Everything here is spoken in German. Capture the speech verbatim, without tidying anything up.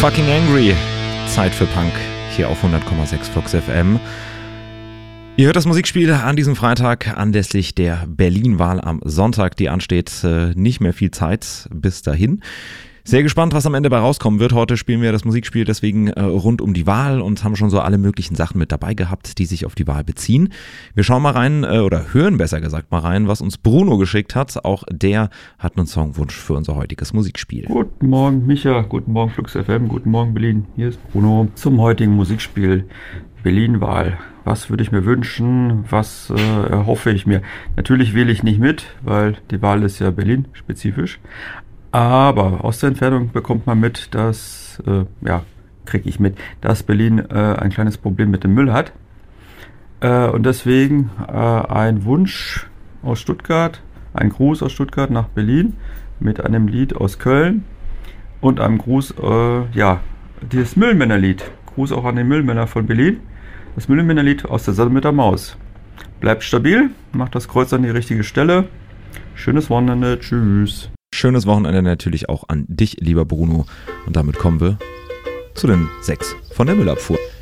Fucking Angry. Zeit für Punk hier auf hundert Komma sechs Flux F M. Ihr hört das Musikspiel an diesem Freitag anlässlich der Berlin-Wahl am Sonntag, die ansteht. Nicht mehr viel Zeit bis dahin. Sehr gespannt, was am Ende bei rauskommen wird. Heute spielen wir das Musikspiel deswegen äh, rund um die Wahl und haben schon so alle möglichen Sachen mit dabei gehabt, die sich auf die Wahl beziehen. Wir schauen mal rein, äh, oder hören besser gesagt mal rein, was uns Bruno geschickt hat. Auch der hat einen Songwunsch für unser heutiges Musikspiel. Guten Morgen Micha, guten Morgen Flux F M, guten Morgen Berlin. Hier ist Bruno zum heutigen Musikspiel Berlin-Wahl. Was würde ich mir wünschen? Was äh, erhoffe ich mir? Natürlich wähle ich nicht mit, weil die Wahl ist ja Berlin-spezifisch. Aber aus der Entfernung bekommt man mit, dass, äh, ja, kriege ich mit, dass Berlin äh, ein kleines Problem mit dem Müll hat. Äh, und deswegen äh, ein Wunsch aus Stuttgart, ein Gruß aus Stuttgart nach Berlin mit einem Lied aus Köln und einem Gruß, äh, ja, dieses Müllmännerlied. Gruß auch an den Müllmänner von Berlin. Das Müllmännerlied aus der Sonne mit der Maus. Bleibt stabil, macht das Kreuz an die richtige Stelle. Schönes Wochenende, tschüss. Schönes Wochenende natürlich auch an dich, lieber Bruno. Und damit kommen wir zu den sechs von der Müllabfuhr.